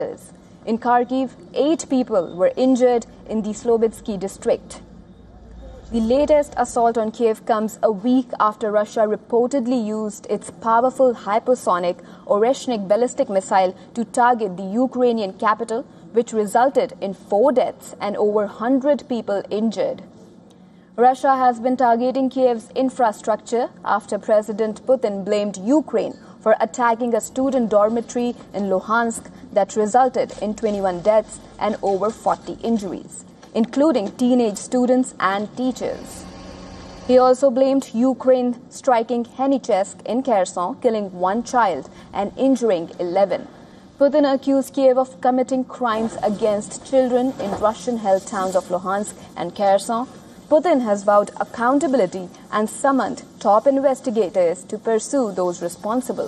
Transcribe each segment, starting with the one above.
In Kharkiv, 8 people were injured in the Slobitsky district. The latest assault on Kiev comes a week after Russia reportedly used its powerful hypersonic Oreshnik ballistic missile to target the Ukrainian capital, which resulted in 4 deaths and over 100 people injured. Russia has been targeting Kiev's infrastructure after President Putin blamed Ukraine for attacking a student dormitory in Luhansk that resulted in 21 deaths and over 40 injuries, including teenage students and teachers. He also blamed Ukraine striking Henichesk in Kherson, killing 1 child and injuring 11. Putin accused Kiev of committing crimes against children in Russian-held towns of Luhansk and Kherson. Putin has vowed accountability and summoned top investigators to pursue those responsible.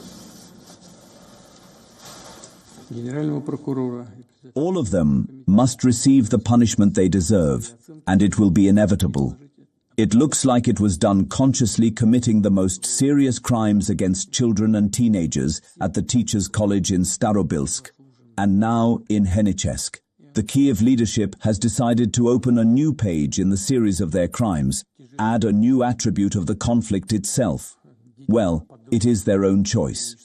All of them must receive the punishment they deserve, and it will be inevitable. It looks like it was done consciously, committing the most serious crimes against children and teenagers at the Teachers' College in Starobilsk, and now in Henichesk. The Kiev leadership has decided to open a new page in the series of their crimes, add a new attribute of the conflict itself. Well, it is their own choice.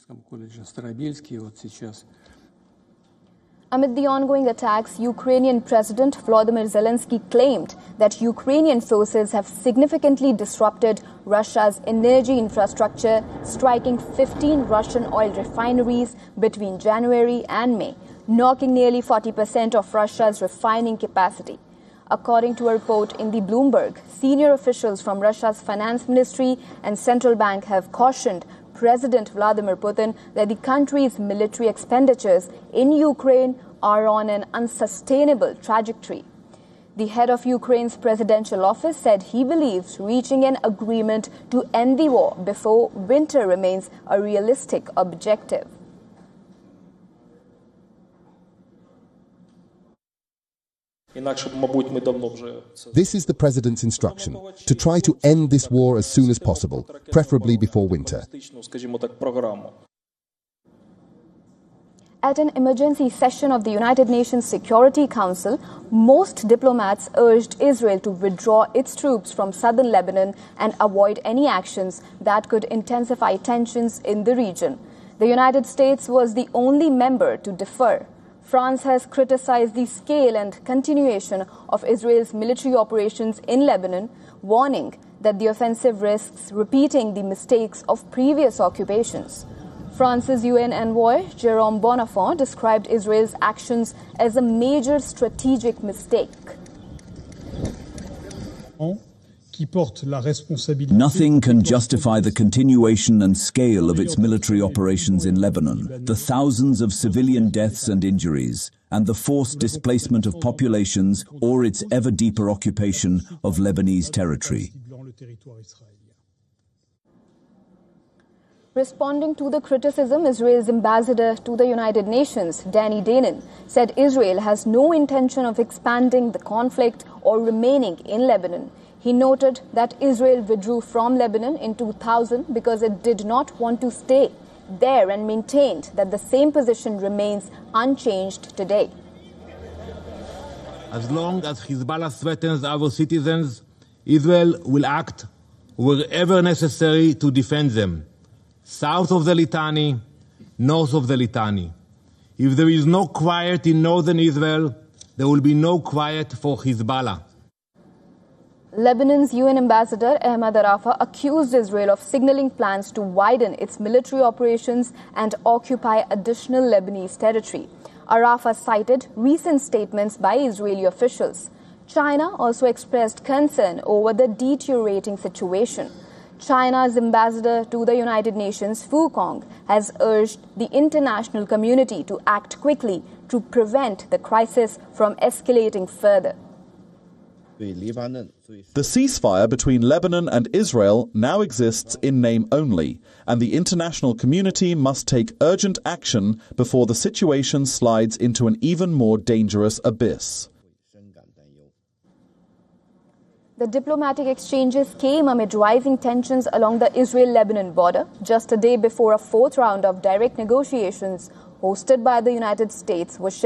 Amid the ongoing attacks, Ukrainian President Volodymyr Zelensky claimed that Ukrainian forces have significantly disrupted Russia's energy infrastructure, striking 15 Russian oil refineries between January and May, knocking nearly 40% of Russia's refining capacity. According to a report in the Bloomberg, senior officials from Russia's finance ministry and central bank have cautioned President Vladimir Putin that the country's military expenditures in Ukraine are on an unsustainable trajectory. The head of Ukraine's presidential office said he believes reaching an agreement to end the war before winter remains a realistic objective. This is the president's instruction, to try to end this war as soon as possible, preferably before winter. At an emergency session of the United Nations Security Council, most diplomats urged Israel to withdraw its troops from southern Lebanon and avoid any actions that could intensify tensions in the region. The United States was the only member to defer. France has criticized the scale and continuation of Israel's military operations in Lebanon, warning that the offensive risks repeating the mistakes of previous occupations. France's UN envoy, Jérôme Bonafont, described Israel's actions as a major strategic mistake. Nothing can justify the continuation and scale of its military operations in Lebanon, the thousands of civilian deaths and injuries, and the forced displacement of populations or its ever deeper occupation of Lebanese territory. Responding to the criticism, Israel's ambassador to the United Nations, Danny Danon, said Israel has no intention of expanding the conflict or remaining in Lebanon. He noted that Israel withdrew from Lebanon in 2000 because it did not want to stay there and maintained that the same position remains unchanged today. As long as Hezbollah threatens our citizens, Israel will act wherever necessary to defend them, south of the Litani, north of the Litani. If there is no quiet in northern Israel, there will be no quiet for Hezbollah. Lebanon's UN ambassador Ahmad Arafah accused Israel of signaling plans to widen its military operations and occupy additional Lebanese territory. Arafah cited recent statements by Israeli officials. China also expressed concern over the deteriorating situation. China's ambassador to the United Nations, Fu Kong, has urged the international community to act quickly to prevent the crisis from escalating further. The ceasefire between Lebanon and Israel now exists in name only, and the international community must take urgent action before the situation slides into an even more dangerous abyss. The diplomatic exchanges came amid rising tensions along the Israel-Lebanon border, just a day before a 4th round of direct negotiations hosted by the United States was